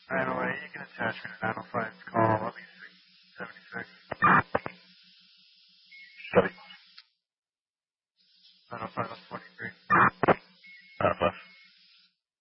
908, you can attach me to 905 call, at least 676. Copy. 905 on 23.